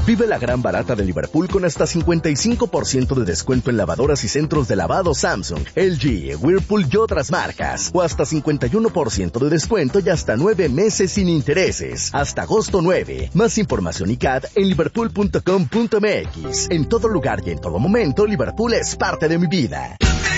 Vive la gran barata de Liverpool con hasta 55% de descuento en lavadoras y centros de lavado Samsung, LG, Whirlpool y otras marcas. O hasta 51% de descuento y hasta 9 meses sin intereses. Hasta agosto 9. Más información y CAD en liverpool.com.mx. En todo lugar y en todo momento, Liverpool es parte de mi vida.